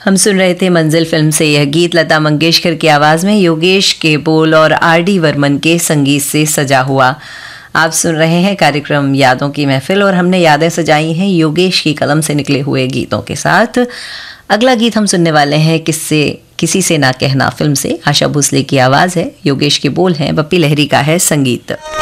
हम सुन रहे थे मंजिल फिल्म से यह गीत लता मंगेशकर की आवाज़ में योगेश के बोल और आर.डी. बर्मन के संगीत से सजा हुआ। आप सुन रहे हैं कार्यक्रम यादों की महफिल और हमने यादें सजाई हैं योगेश की कलम से निकले हुए गीतों के साथ। अगला गीत हम सुनने वाले हैं किसी से ना कहना फिल्म से। आशा भोसले की आवाज़ है, योगेश के बोल हैं, बप्पी लहरी का है संगीत।